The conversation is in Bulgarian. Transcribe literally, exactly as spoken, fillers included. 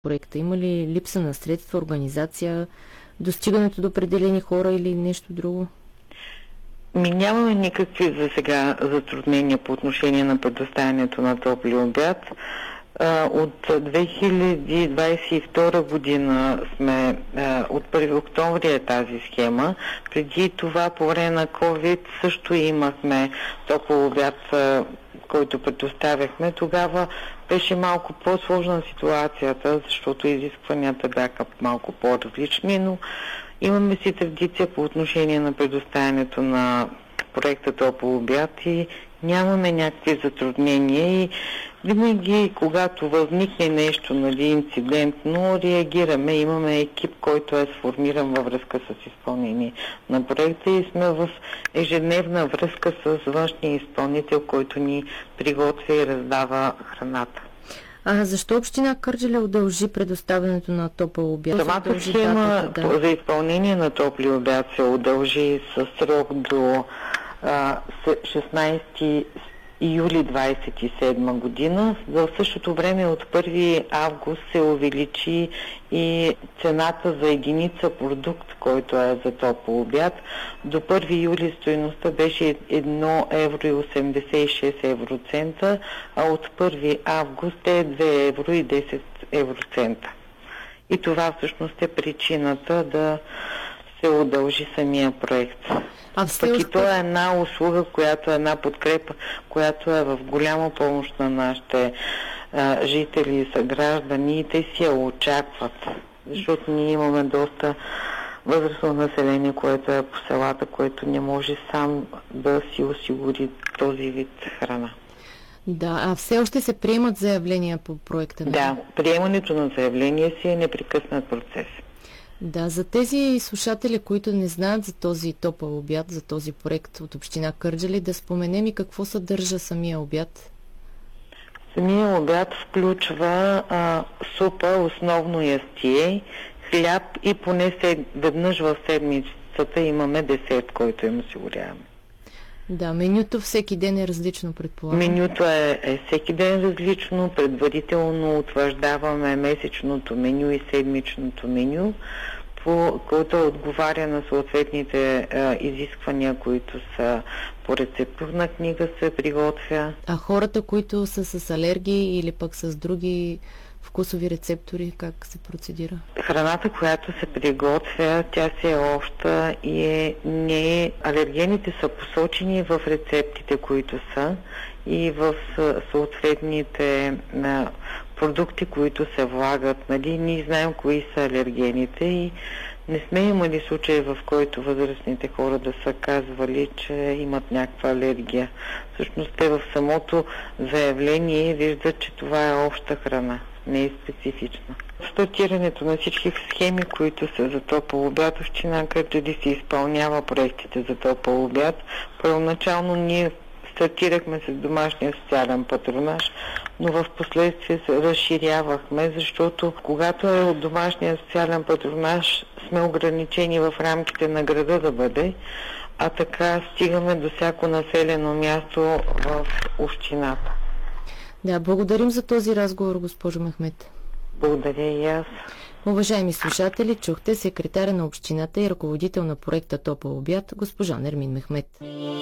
проекта? Има ли липса на средства, организация, достигането до определени хора или нещо друго? Ми нямаме никакви за сега затруднения по отношение на предоставянето на топли обяд. От две хиляди двадесет и втора година сме, от първи октомври е тази схема. Преди това, по време на COVID, също имахме топъл обяд, който предоставяхме. Тогава беше малко по-сложна ситуацията, защото изискванията бяха малко по-различни, но имаме си традиция по отношение на предоставянето на проекта Топъл обяд и нямаме някакви затруднения и винаги, когато възникне нещо, нали, инцидентно, реагираме. Имаме екип, който е сформиран във връзка с изпълнение на проекта и сме в ежедневна връзка с външния изпълнител, който ни приготвя и раздава храната. А защо община Кърджали удължи предоставянето на топъл обяд? Самата схема да. за изпълнение на топли обяд се удължи с срок до а, шестнадесети юли двадесет и седма година. В същото време от първи август се увеличи и цената за единица продукт, който е за топъл обяд. До първи юли стойността беше едно евро и осемдесет и шест евроцента, а от първи август е две евро и десет евроцента. И това всъщност е причината да се удължи самия проект. А все Пък още... и то е една услуга, която е една подкрепа, която е в голяма помощ на нашите а, жители и съграждани и те си я очакват. Защото ние имаме доста възрастно население, което е по селата, което не може сам да си осигури този вид храна. Да, а все още се приемат заявления по проекта? Не? Да, приемането на заявления си е непрекъснат процес. Да, за тези слушатели, които не знаят за този топъл обяд, за този проект от община Кърджали, да споменем и какво съдържа самия обяд. Самия обяд включва а, супа, основно ястие, хляб и поне сед... веднъж в седмицата имаме десерт, който им осигуряваме. Да, менюто всеки ден е различно, предполагам. Менюто е, е всеки ден различно, предварително утвърждаваме месечното меню и седмичното меню, по което отговаря на съответните е, изисквания, които са по рецептурна книга се приготвя. А хората, които са с алергии или пък с други вкусови рецептори, как се процедира? Храната, която се приготвя, тя си е обща и е, не е... алергените са посочени в рецептите, които са и в съответните на, продукти, които се влагат. Нали? Ние знаем кои са алергените и не сме имали случаи, в който възрастните хора да са казвали, че имат някаква алергия. Всъщност те в самото заявление виждат, че това е обща храна, не е специфична. Стартирането на всички схеми, които са за топъл обяд, община Кърджали си изпълнява проектите за топъл обяд. Първоначално ние стартирахме с домашния социален патронаж, но в последствие се разширявахме, защото когато е от домашния социален патронаж сме ограничени в рамките на града да бъде, а така стигаме до всяко населено място в общината. Да, благодарим за този разговор, госпожо Мехмет. Благодаря и аз. Уважаеми слушатели, чухте секретаря на общината и ръководител на проекта Топъл обяд, госпожа Нермин Мехмет.